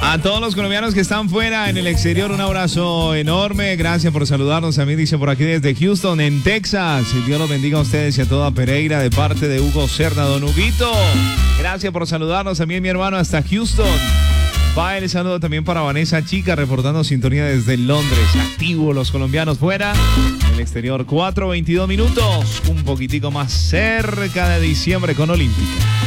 A todos los colombianos que están fuera, en el exterior, un abrazo enorme. Gracias por saludarnos. También dice por aquí desde Houston, en Texas. Dios los bendiga a ustedes y a toda Pereira de parte de Hugo Serna. Don Huguito, gracias por saludarnos. También mi hermano hasta Houston. Va el saludo también para Vanessa Chica, reportando sintonía desde Londres. Activo los colombianos fuera. En el exterior, 4:22 minutos. Un poquitico más cerca de diciembre con Olímpica.